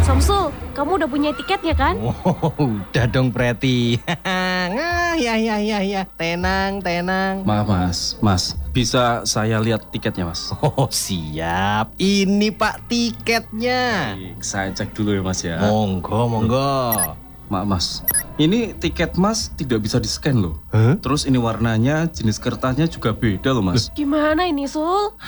Samsul, kamu udah punya tiketnya kan? Oh, udah dong Preti. Ya. Tenang. Maaf mas, bisa saya lihat tiketnya mas? Oh siap, ini Pak tiketnya. Baik, saya cek dulu ya mas ya. Monggo. Maaf mas, ini tiket mas tidak bisa di-scan loh. Hah? Terus ini warnanya, jenis kertasnya juga beda loh mas. Gimana ini, Sul?